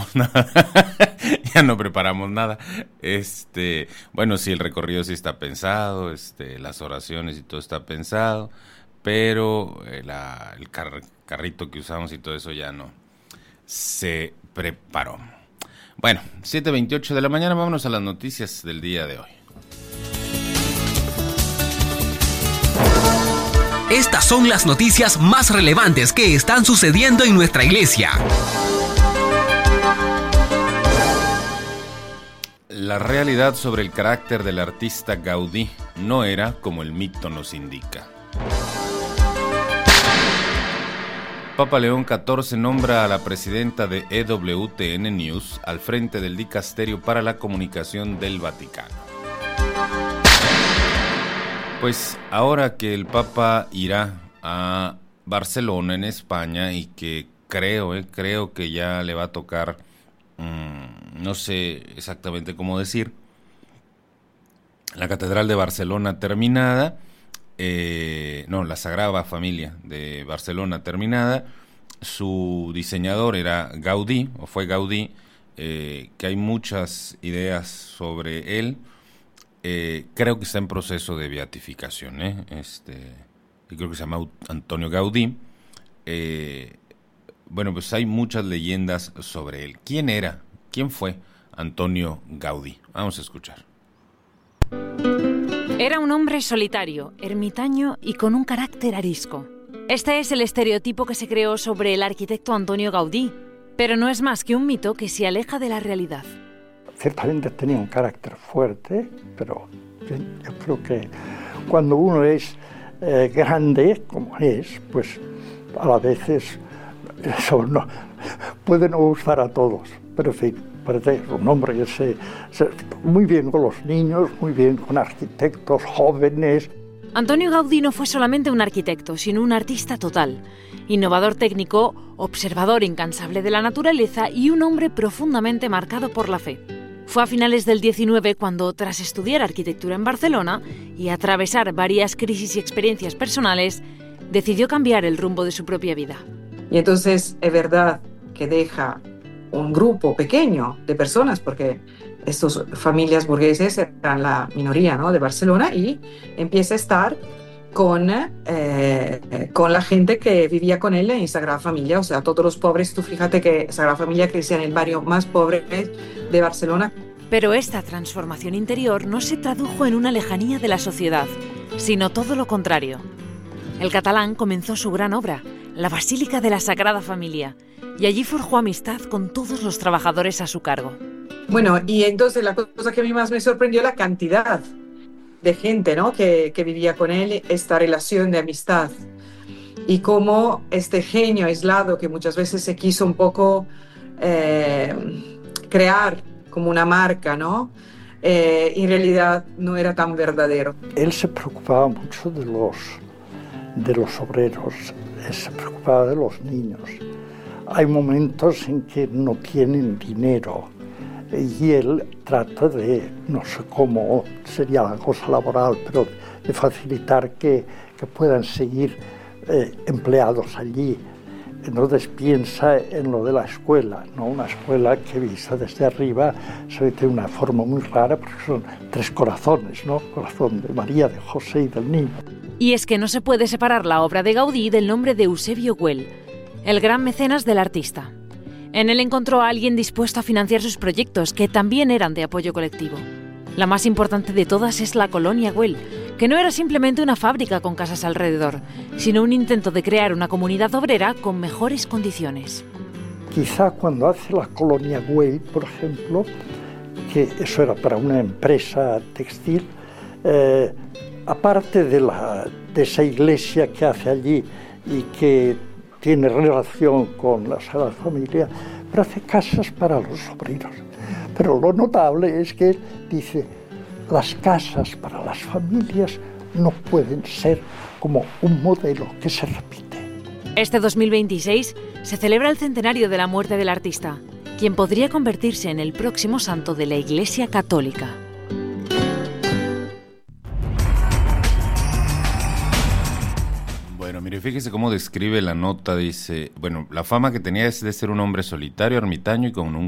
preparamos nada. Ya no preparamos nada. Bueno, sí, el recorrido sí está pensado, las oraciones y todo está pensado, pero el carrito que usamos y todo eso ya no se preparó. Bueno, 7:28 de la mañana, vámonos a las noticias del día de hoy. Estas son las noticias más relevantes que están sucediendo en nuestra iglesia. La realidad sobre el carácter del artista Gaudí no era como el mito nos indica. Papa León XIV nombra a la presidenta de EWTN News al frente del Dicasterio para la Comunicación del Vaticano. Pues ahora que el Papa irá a Barcelona, en España, y que creo que ya le va a tocar, no sé exactamente cómo decir, la Catedral de Barcelona terminada, la Sagrada Familia de Barcelona terminada. Su diseñador era Gaudí, o fue Gaudí, que hay muchas ideas sobre él. Creo que está en proceso de beatificación, creo que se llama Antonio Gaudí. Bueno, pues hay muchas leyendas sobre él. ¿Quién era? ¿Quién fue Antonio Gaudí? Vamos a escuchar. Era un hombre solitario, ermitaño y con un carácter arisco. Este es el estereotipo que se creó sobre el arquitecto Antonio Gaudí, pero no es más que un mito que se aleja de la realidad. Ciertamente tenía un carácter fuerte, pero yo creo que cuando uno es grande, como es, pues a la vez eso no, puede no gustar a todos, pero en fin, parece un hombre que se muy bien con los niños, muy bien con arquitectos jóvenes. Antonio Gaudí no fue solamente un arquitecto, sino un artista total, innovador técnico, observador incansable de la naturaleza y un hombre profundamente marcado por la fe. Fue a finales del 19 cuando, tras estudiar arquitectura en Barcelona y atravesar varias crisis y experiencias personales, decidió cambiar el rumbo de su propia vida. Y entonces es verdad que deja un grupo pequeño de personas, porque estas familias burgueses eran la minoría, ¿no?, de Barcelona, y empieza a estar con la gente que vivía con él en Sagrada Familia, o sea, todos los pobres. Tú fíjate que Sagrada Familia crecía en el barrio más pobre de Barcelona. Pero esta transformación interior no se tradujo en una lejanía de la sociedad, sino todo lo contrario. El catalán comenzó su gran obra, la Basílica de la Sagrada Familia, y allí forjó amistad con todos los trabajadores a su cargo. Bueno, y entonces la cosa que a mí más me sorprendió, la cantidad de gente, ¿no?, que vivía con él, esta relación de amistad, y cómo este genio aislado que muchas veces se quiso un poco crear como una marca, ¿no?, en realidad no era tan verdadero. Él se preocupaba mucho de los obreros, se preocupaba de los niños. Hay momentos en que no tienen dinero y él trata de, no sé cómo sería la cosa laboral, pero de facilitar que puedan seguir empleados allí. Entonces piensa en lo de la escuela, ¿no? Una escuela que vista desde arriba se ve de una forma muy rara, porque son 3 corazones, ¿no? Corazón de María, de José y del niño. Y es que no se puede separar la obra de Gaudí del nombre de Eusebio Güell, el gran mecenas del artista. En él encontró a alguien dispuesto a financiar sus proyectos, que también eran de apoyo colectivo. La más importante de todas es la Colonia Güell, que no era simplemente una fábrica con casas alrededor, sino un intento de crear una comunidad obrera con mejores condiciones. Quizá cuando hace la Colonia Güell, por ejemplo, que eso era para una empresa textil, aparte de esa iglesia que hace allí y que tiene relación con la Sagrada Familia, pero hace casas para los obreros. Pero lo notable es que él dice, las casas para las familias no pueden ser como un modelo que se repite. Este 2026 se celebra el centenario de la muerte del artista, quien podría convertirse en el próximo santo de la Iglesia Católica. Bueno, mire, fíjese cómo describe la nota. Dice, bueno, la fama que tenía es de ser un hombre solitario, ermitaño y con un